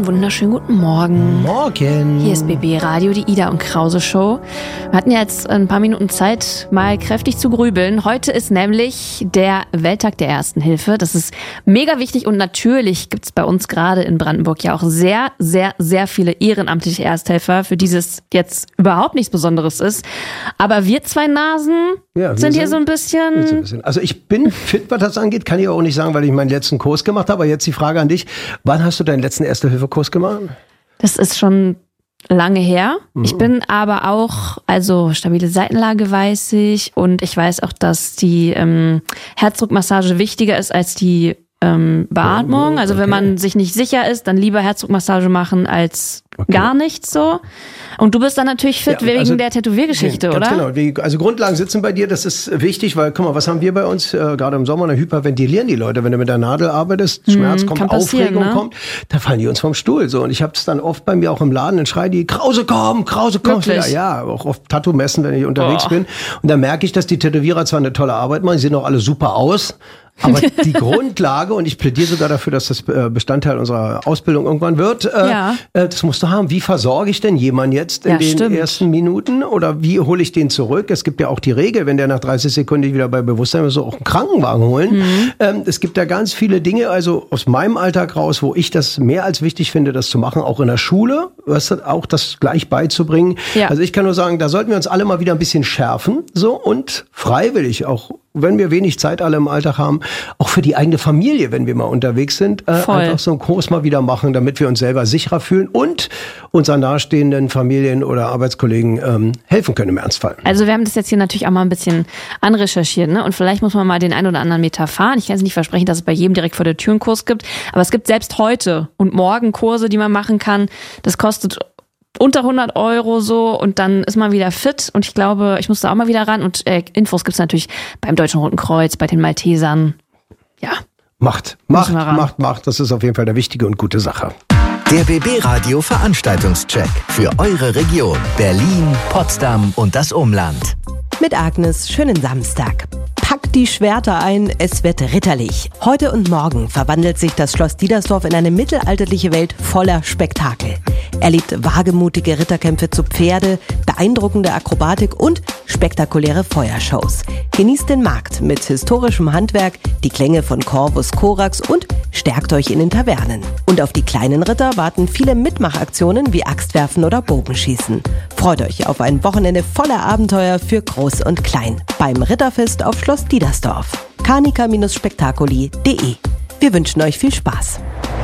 einen wunderschönen guten Morgen. Morgen. Hier ist BB Radio, die Ida und Krause Show. Wir hatten jetzt ein paar Minuten Zeit, mal kräftig zu grübeln. Heute ist nämlich der Welttag der Ersten Hilfe. Das ist mega wichtig und natürlich gibt es bei uns gerade in Brandenburg ja auch sehr, sehr, sehr viele ehrenamtliche Ersthelfer, für die es jetzt überhaupt nichts Besonderes ist. Aber wir zwei Nasen sind hier so ein bisschen... Also ich bin fit, was das angeht, kann ich auch nicht sagen, weil ich meinen letzten Kurs gemacht habe. Aber jetzt die Frage an dich, wann hast du deinen letzten Erste-Hilfe-Kurs gemacht? Das ist schon lange her. Ich bin aber auch, also stabile Seitenlage weiß ich und ich weiß auch, dass die Herzdruckmassage wichtiger ist als die Beatmung. Also wenn man sich nicht sicher ist, dann lieber Herzdruckmassage machen als gar nichts so. Und du bist dann natürlich fit wegen der Tätowiergeschichte, oder? Genau. Also Grundlagen sitzen bei dir, das ist wichtig, weil guck mal, was haben wir bei uns? Gerade im Sommer, da hyperventilieren die Leute. Wenn du mit der Nadel arbeitest, Schmerz kommt, Aufregung kommt, da fallen die uns vom Stuhl. So. Und ich habe es dann oft bei mir auch im Laden, dann schreien die, Krause, komm. Ja, auch auf Tattoo-Messen, wenn ich unterwegs bin. Und da merke ich, dass die Tätowierer zwar eine tolle Arbeit machen, die sehen auch alle super aus, aber die Grundlage, und ich plädiere sogar dafür, dass das Bestandteil unserer Ausbildung irgendwann wird, das musst du haben. Wie versorge ich denn jemanden jetzt in den ersten Minuten? Oder wie hole ich den zurück? Es gibt ja auch die Regel, wenn der nach 30 Sekunden wieder bei Bewusstsein ist, so auch einen Krankenwagen holen. Es gibt da ganz viele Dinge, also aus meinem Alltag raus, wo ich das mehr als wichtig finde, das zu machen, auch in der Schule, auch das gleich beizubringen. Ja. Also ich kann nur sagen, da sollten wir uns alle mal wieder ein bisschen schärfen, so, und freiwillig auch, wenn wir wenig Zeit alle im Alltag haben, auch für die eigene Familie, wenn wir mal unterwegs sind, einfach so einen Kurs mal wieder machen, damit wir uns selber sicherer fühlen und unseren nahestehenden Familien oder Arbeitskollegen helfen können im Ernstfall. Also wir haben das jetzt hier natürlich auch mal ein bisschen anrecherchiert, ne? Und vielleicht muss man mal den einen oder anderen Meter fahren. Ich kann es nicht versprechen, dass es bei jedem direkt vor der Tür einen Kurs gibt, aber es gibt selbst heute und morgen Kurse, die man machen kann. Das kostet unter 100 € so und dann ist man wieder fit und ich glaube, ich muss da auch mal wieder ran und Infos gibt's natürlich beim Deutschen Roten Kreuz, bei den Maltesern. Ja. Macht. Das ist auf jeden Fall eine wichtige und gute Sache. Der BB Radio Veranstaltungscheck für eure Region Berlin, Potsdam und das Umland. Mit Agnes, schönen Samstag. Packt die Schwerter ein, es wird ritterlich. Heute und morgen verwandelt sich das Schloss Diedersdorf in eine mittelalterliche Welt voller Spektakel. Erlebt wagemutige Ritterkämpfe zu Pferde, beeindruckende Akrobatik und spektakuläre Feuershows. Genießt den Markt mit historischem Handwerk, die Klänge von Corvus Corax und stärkt euch in den Tavernen. Und auf die kleinen Ritter warten viele Mitmachaktionen wie Axtwerfen oder Bogenschießen. Freut euch auf ein Wochenende voller Abenteuer für Groß und Klein beim Ritterfest auf Schloss Diedersdorf. Carnica-Spektakuli.de. Wir wünschen euch viel Spaß.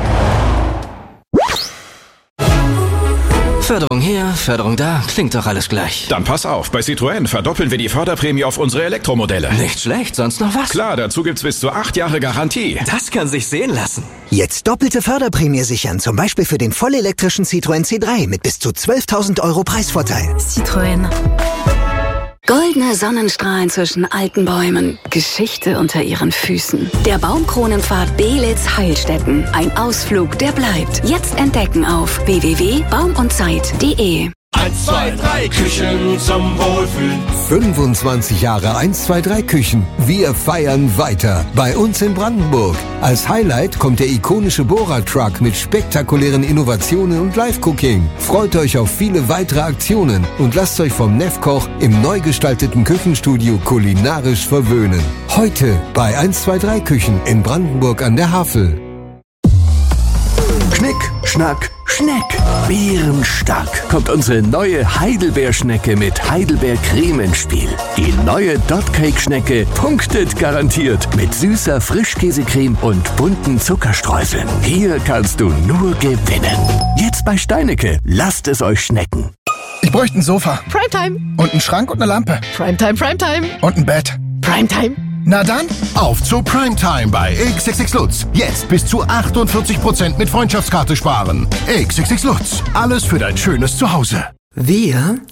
Förderung hier, Förderung da, klingt doch alles gleich. Dann pass auf, bei Citroën verdoppeln wir die Förderprämie auf unsere Elektromodelle. Nicht schlecht, sonst noch was? Klar, dazu gibt's bis zu 8 Jahre Garantie. Das kann sich sehen lassen. Jetzt doppelte Förderprämie sichern, zum Beispiel für den vollelektrischen Citroën C3 mit bis zu 12.000 € Preisvorteil. Citroën. Goldene Sonnenstrahlen zwischen alten Bäumen, Geschichte unter ihren Füßen. Der Baumkronenpfad Beelitz-Heilstätten. Ein Ausflug, der bleibt. Jetzt entdecken auf www.baumundzeit.de. 1, 2, 3 Küchen zum Wohlfühlen. 25 Jahre 1, 2, 3 Küchen. Wir feiern weiter. Bei uns in Brandenburg. Als Highlight kommt der ikonische Bohrer-Truck mit spektakulären Innovationen und Live-Cooking. Freut euch auf viele weitere Aktionen und lasst euch vom Nefkoch im neu gestalteten Küchenstudio kulinarisch verwöhnen. Heute bei 1, 2, 3 Küchen in Brandenburg an der Havel. Schnick, Schnack, Schneck. Bärenstark kommt unsere neue Heidelbeerschnecke mit Heidelbeercreme ins Spiel. Die neue Dotcake-Schnecke punktet garantiert mit süßer Frischkäsecreme und bunten Zuckerstreuseln. Hier kannst du nur gewinnen. Jetzt bei Steinecke. Lasst es euch schmecken. Ich bräuchte ein Sofa. Primetime. Und einen Schrank und eine Lampe. Primetime. Und ein Bett. Primetime. Na dann, auf zu Primetime bei XXX Lutz. Jetzt bis zu 48% mit Freundschaftskarte sparen. XXX Lutz, alles für dein schönes Zuhause. Wir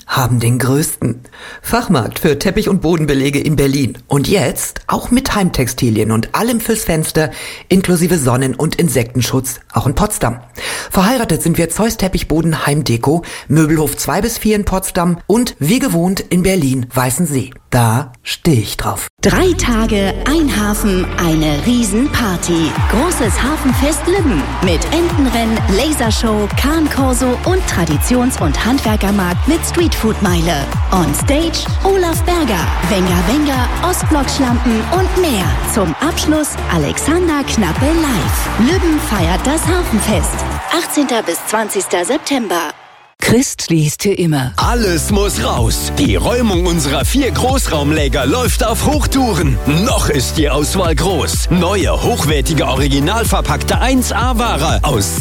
haben den größten Fachmarkt für Teppich- und Bodenbelege in Berlin. Und jetzt auch mit Heimtextilien und allem fürs Fenster, inklusive Sonnen- und Insektenschutz, auch in Potsdam. Verheiratet sind wir Zeus Teppichboden Heimdeko, Möbelhof 2-4 in Potsdam und wie gewohnt in Berlin Weißensee. Da stehe ich drauf. 3 Tage, ein Hafen, eine Riesenparty. Großes Hafenfest Lübben mit Entenrennen, Lasershow, Kahnkorso und Traditions- und Handwerkermarkt mit Streetfood-Meile. On Stage Olaf Berger, Wenger Wenger, Ostblock-Schlampen und mehr. Zum Abschluss Alexander Knappe live. Lübben feiert das Hafenfest. 18. bis 20. September. Christ liest für immer. Alles muss raus. Die Räumung unserer 4 Großraumläger läuft auf Hochtouren. Noch ist die Auswahl groß. Neue, hochwertige, original verpackte 1A-Ware aus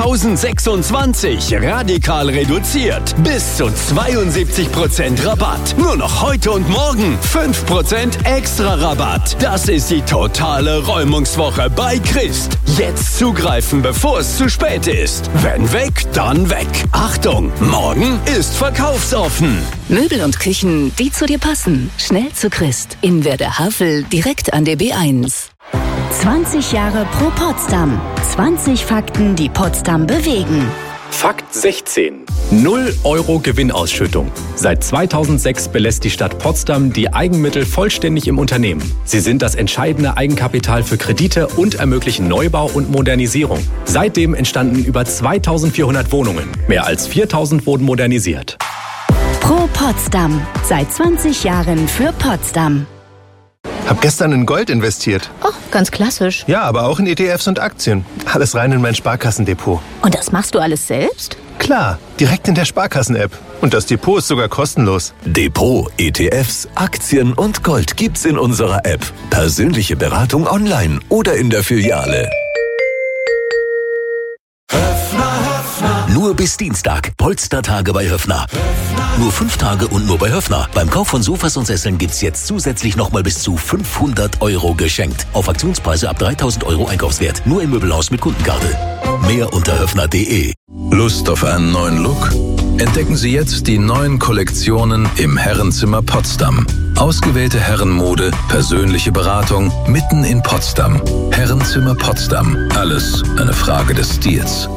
2026. Radikal reduziert. Bis zu 72% Rabatt. Nur noch heute und morgen 5% extra Rabatt. Das ist die totale Räumungswoche bei Christ. Jetzt zugreifen, bevor es zu spät ist. Wenn weg, dann weg. Achtung! Morgen ist verkaufsoffen. Möbel und Küchen, die zu dir passen. Schnell zu Christ. In Werder Havel, direkt an der B1. 20 Jahre pro Potsdam. 20 Fakten, die Potsdam bewegen. Fakt 16. 0 € Gewinnausschüttung. Seit 2006 belässt die Stadt Potsdam die Eigenmittel vollständig im Unternehmen. Sie sind das entscheidende Eigenkapital für Kredite und ermöglichen Neubau und Modernisierung. Seitdem entstanden über 2400 Wohnungen. Mehr als 4000 wurden modernisiert. Pro Potsdam. Seit 20 Jahren für Potsdam. Hab gestern in Gold investiert. Oh, ganz klassisch. Ja, aber auch in ETFs und Aktien. Alles rein in mein Sparkassendepot. Und das machst du alles selbst? Klar, direkt in der Sparkassen-App. Und das Depot ist sogar kostenlos. Depot, ETFs, Aktien und Gold gibt's in unserer App. Persönliche Beratung online oder in der Filiale. Nur bis Dienstag. Polstertage bei Höffner. Nur 5 Tage und nur bei Höffner. Beim Kauf von Sofas und Sesseln gibt's jetzt zusätzlich nochmal bis zu 500 € geschenkt. Auf Aktionspreise ab 3.000 € Einkaufswert. Nur im Möbelhaus mit Kundenkarte. Mehr unter höffner.de. Lust auf einen neuen Look? Entdecken Sie jetzt die neuen Kollektionen im Herrenzimmer Potsdam. Ausgewählte Herrenmode, persönliche Beratung mitten in Potsdam. Herrenzimmer Potsdam. Alles eine Frage des Stils.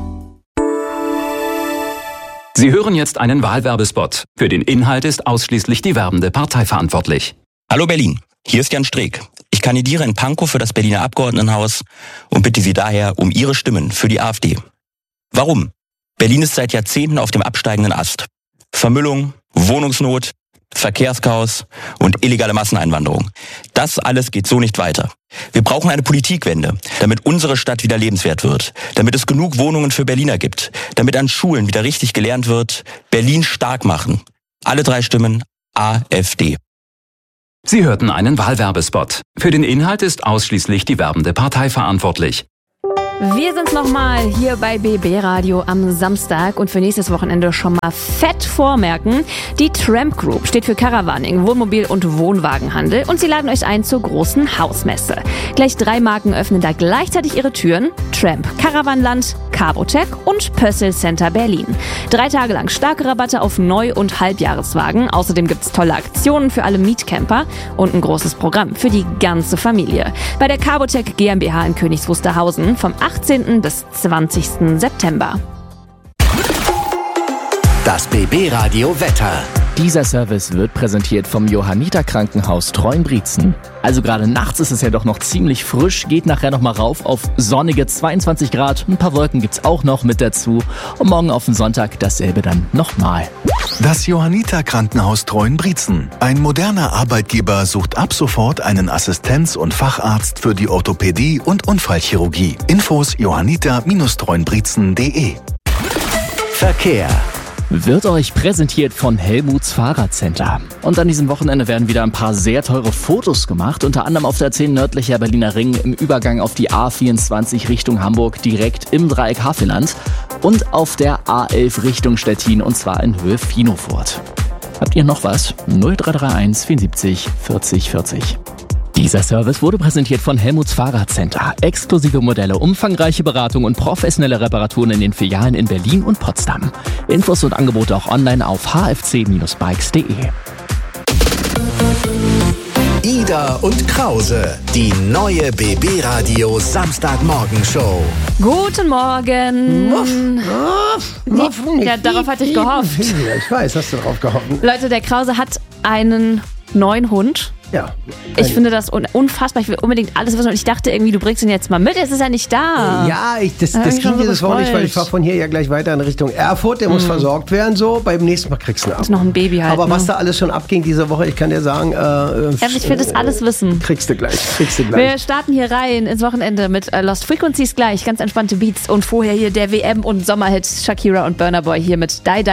Sie hören jetzt einen Wahlwerbespot. Für den Inhalt ist ausschließlich die werbende Partei verantwortlich. Hallo Berlin, hier ist Jan Streeck. Ich kandidiere in Pankow für das Berliner Abgeordnetenhaus und bitte Sie daher um Ihre Stimmen für die AfD. Warum? Berlin ist seit Jahrzehnten auf dem absteigenden Ast. Vermüllung, Wohnungsnot, Verkehrschaos und illegale Masseneinwanderung. Das alles geht so nicht weiter. Wir brauchen eine Politikwende, damit unsere Stadt wieder lebenswert wird, damit es genug Wohnungen für Berliner gibt, damit an Schulen wieder richtig gelernt wird, Berlin stark machen. Alle 3 Stimmen AfD. Sie hörten einen Wahlwerbespot. Für den Inhalt ist ausschließlich die werbende Partei verantwortlich. Wir sind's nochmal hier bei BB Radio am Samstag und für nächstes Wochenende schon mal fett vormerken. Die Tramp Group steht für Caravaning, Wohnmobil- und Wohnwagenhandel und sie laden euch ein zur großen Hausmesse. Gleich 3 Marken öffnen da gleichzeitig ihre Türen. Tramp, Caravanland, Carbotech und Pössl Center Berlin. 3 Tage lang starke Rabatte auf Neu- und Halbjahreswagen. Außerdem gibt's tolle Aktionen für alle Mietcamper und ein großes Programm für die ganze Familie. Bei der Carbotech GmbH in Königs Wusterhausen vom 18. bis 20. September. Das BB Radio Wetter. Dieser Service wird präsentiert vom Johanniter Krankenhaus Treuenbrietzen. Also gerade nachts ist es ja doch noch ziemlich frisch, geht nachher noch mal rauf auf sonnige 22 Grad. Ein paar Wolken gibt's auch noch mit dazu. Und morgen auf den Sonntag dasselbe dann nochmal. Das Johanniter Krankenhaus Treuenbrietzen. Ein moderner Arbeitgeber sucht ab sofort einen Assistenz- und Facharzt für die Orthopädie und Unfallchirurgie. Infos johanniter-treuenbrietzen.de. Verkehr. Wird euch präsentiert von Helmuts Fahrradcenter. Und an diesem Wochenende werden wieder ein paar sehr teure Fotos gemacht, unter anderem auf der 10 nördlicher Berliner Ring im Übergang auf die A24 Richtung Hamburg direkt im Dreieck Havelland und auf der A11 Richtung Stettin und zwar in Höhe Finofurt. Habt ihr noch was? 0331 74 40 40. Dieser Service wurde präsentiert von Helmuts Fahrradcenter. Exklusive Modelle, umfangreiche Beratung und professionelle Reparaturen in den Filialen in Berlin und Potsdam. Infos und Angebote auch online auf hfc-bikes.de. Ida und Krause, die neue BB Radio Samstagmorgenshow. Guten Morgen. Ja, darauf hatte ich gehofft. Ich weiß, hast du drauf gehofft. Leute, der Krause hat einen neuen Hund. Ja. Ich finde das unfassbar. Ich will unbedingt alles wissen. Und ich dachte irgendwie, du bringst ihn jetzt mal mit. Jetzt ist er nicht da. Ja, das ging dieses Woche nicht, weil ich fahre von hier ja gleich weiter in Richtung Erfurt. Der muss versorgt werden. So, beim nächsten Mal kriegst du ihn ab. Ist noch ein Baby halt. Aber was da alles schon abging diese Woche, ich kann dir sagen. Ich will das alles wissen. Kriegst du gleich. Wir starten hier rein ins Wochenende mit Lost Frequencies gleich. Ganz entspannte Beats. Und vorher hier der WM- und Sommerhit Shakira und Burna Boy hier mit Die Die